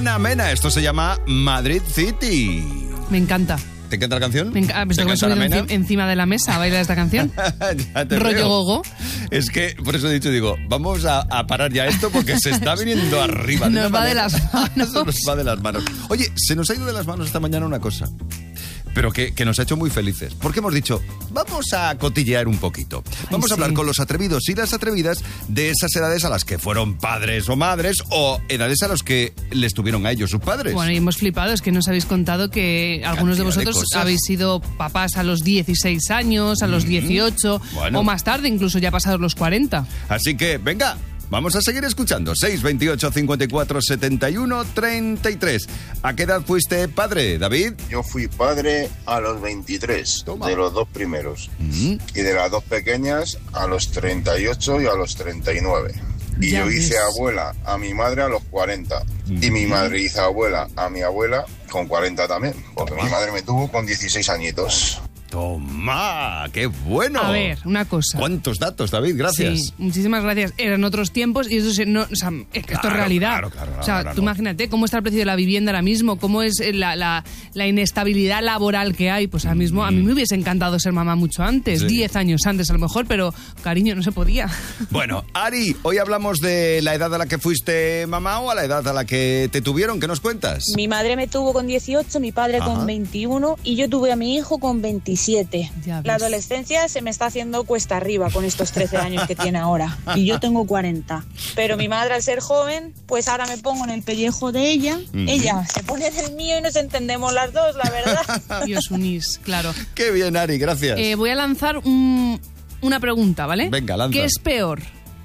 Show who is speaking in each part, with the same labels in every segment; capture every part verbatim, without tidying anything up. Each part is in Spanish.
Speaker 1: Ana Mena. Esto se llama Madrid City.
Speaker 2: Me encanta.
Speaker 1: ¿Te encanta la canción?
Speaker 2: Me encanta. Pues
Speaker 1: ¿Te
Speaker 2: tengo
Speaker 1: encanta Ana
Speaker 2: subido
Speaker 1: Mena?
Speaker 2: enci- encima de la mesa a bailar esta canción.
Speaker 1: Ya te
Speaker 2: Rollo
Speaker 1: veo.
Speaker 2: gogo.
Speaker 1: Es que, por eso he dicho, digo, vamos a, a parar ya esto porque se está viniendo arriba.
Speaker 2: Nos
Speaker 1: una
Speaker 2: va de
Speaker 1: manera-
Speaker 2: las manos.
Speaker 1: Se nos va de las manos. Oye, se nos ha ido de las manos esta mañana una cosa, pero que, que nos ha hecho muy felices. Porque hemos dicho, vamos a cotillear un poquito. Vamos
Speaker 2: Ay,
Speaker 1: a hablar
Speaker 2: sí.
Speaker 1: con los atrevidos y las atrevidas de esas edades a las que fueron padres o madres o edades a las que les tuvieron a ellos sus padres.
Speaker 2: Bueno, y hemos flipado, es que nos habéis contado que algunos de
Speaker 1: Cantidad de
Speaker 2: vosotros
Speaker 1: cosas.
Speaker 2: habéis sido papás a los dieciséis años, a los dieciocho,
Speaker 1: Bueno.
Speaker 2: o más tarde, incluso ya pasados los cuarenta.
Speaker 1: Así que, venga, vamos a seguir escuchando. seis veintiocho, cincuenta y cuatro, setenta y uno, treinta y tres. ¿A qué edad fuiste padre, David?
Speaker 3: Yo fui padre a los veintitrés,
Speaker 1: Toma.
Speaker 3: de los dos primeros.
Speaker 1: Mm.
Speaker 3: Y de las dos pequeñas a los treinta y ocho y a los treinta y nueve. Y
Speaker 2: Ya
Speaker 3: yo hice
Speaker 2: ves.
Speaker 3: abuela a mi madre a los cuarenta. Y mi madre hizo abuela a mi abuela con cuarenta también. Porque mi madre me tuvo con dieciséis añitos.
Speaker 1: Toma, qué bueno.
Speaker 2: A ver, una cosa.
Speaker 1: ¿Cuántos datos, David? Gracias.
Speaker 2: Sí, muchísimas gracias. Eran otros tiempos y eso se- no, o sea, es que esto
Speaker 1: Claro,
Speaker 2: es realidad.
Speaker 1: claro, claro,
Speaker 2: o sea,
Speaker 1: ahora
Speaker 2: tú
Speaker 1: no.
Speaker 2: imagínate cómo está el precio de la vivienda ahora mismo, cómo es la, la, la inestabilidad laboral que hay. Pues ahora mismo a mí me hubiese encantado ser mamá mucho antes,
Speaker 1: Sí.
Speaker 2: diez años antes a lo mejor, pero cariño, no se podía.
Speaker 1: Bueno, Ari, hoy hablamos de la edad a la que fuiste mamá o a la edad a la que te tuvieron. ¿Qué nos cuentas?
Speaker 4: Mi madre me tuvo con dieciocho, mi padre
Speaker 1: Ajá.
Speaker 4: con veintiuno y yo tuve a mi hijo con veintisiete.
Speaker 2: Ya ves.
Speaker 4: La adolescencia se me está haciendo cuesta arriba con estos trece años que tiene ahora y yo tengo cuarenta. Pero mi madre al ser joven, pues ahora me pongo en el pellejo de ella,
Speaker 1: Ujú.
Speaker 4: ella se pone en el mío y nos entendemos las dos, la verdad.
Speaker 2: Y os unís, claro.
Speaker 1: Qué bien, Ari, gracias.
Speaker 2: Eh, voy a lanzar un- una pregunta, ¿vale?
Speaker 1: Venga, lanza.
Speaker 2: ¿Qué es peor?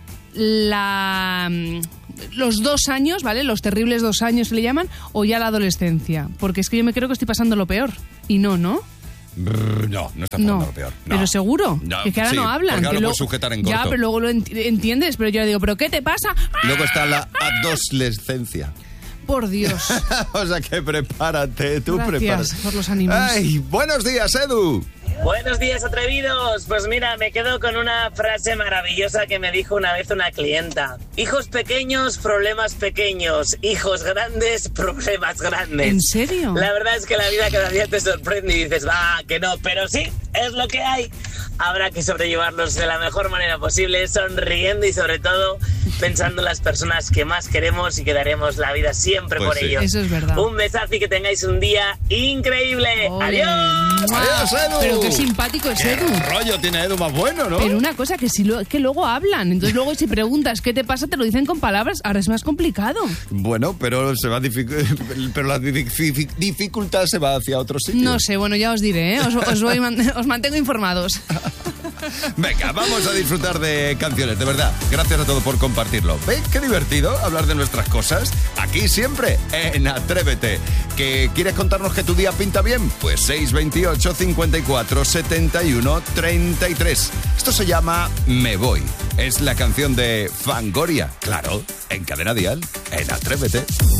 Speaker 2: La, mm, los dos años, ¿vale? Los terribles dos años que le llaman, o ya la adolescencia. Porque es que yo me creo que estoy pasando lo peor. Y no, ¿no?
Speaker 1: Brr, no, no está pasando
Speaker 2: No.
Speaker 1: lo peor. No.
Speaker 2: Pero seguro.
Speaker 1: No,
Speaker 2: que, que ahora
Speaker 1: sí,
Speaker 2: no hablan.
Speaker 1: porque ahora
Speaker 2: que
Speaker 1: lo
Speaker 2: luego-
Speaker 1: puedes sujetar en
Speaker 2: Ya,
Speaker 1: corto.
Speaker 2: pero luego lo ent- entiendes. Pero yo le digo, ¿pero qué te pasa? ¡Ah!
Speaker 1: Luego está la adolescencia.
Speaker 2: Por Dios.
Speaker 1: O sea que prepárate, tú
Speaker 2: Gracias
Speaker 1: prepárate.
Speaker 2: por los ánimos.
Speaker 1: Ay, buenos días, Edu.
Speaker 5: Buenos días, atrevidos. Pues mira, me quedo con una frase maravillosa que me dijo una vez una clienta. Hijos pequeños, problemas pequeños. Hijos grandes, problemas grandes.
Speaker 2: ¿En serio?
Speaker 5: La verdad es que la vida cada día te sorprende y dices, va, que no, pero sí, es lo que hay. Habrá que sobrellevarlos de la mejor manera posible, sonriendo y sobre todo pensando en las personas que más queremos y que daremos la vida siempre
Speaker 1: Pues
Speaker 5: por
Speaker 1: sí.
Speaker 5: ellos.
Speaker 2: Eso es verdad.
Speaker 5: Un besazo y que tengáis un día increíble.
Speaker 2: Ole.
Speaker 5: ¡Adiós!
Speaker 1: Adiós, Edu.
Speaker 2: Pero qué simpático es
Speaker 1: ¿Qué
Speaker 2: Edu.
Speaker 1: rollo tiene Edu más bueno, no?
Speaker 2: Pero una cosa que si lo, que luego hablan, entonces luego si preguntas qué te pasa te lo dicen con palabras, ahora es más complicado.
Speaker 1: Bueno, pero se va dificu- pero la dific- dificultad se va hacia otro sitio.
Speaker 2: No sé, bueno, ya os diré, ¿eh? os, os voy man- os mantengo informados.
Speaker 1: Venga, vamos a disfrutar de canciones, de verdad. Gracias a todos por compartirlo. ¿Veis qué divertido hablar de nuestras cosas? Aquí siempre, en Atrévete. ¿Que quieres contarnos que tu día pinta bien? Pues seis veintiocho, cincuenta y cuatro, setenta y uno, treinta y tres. Esto se llama Me Voy. Es la canción de Fangoria. Claro, en Cadena Dial, en Atrévete.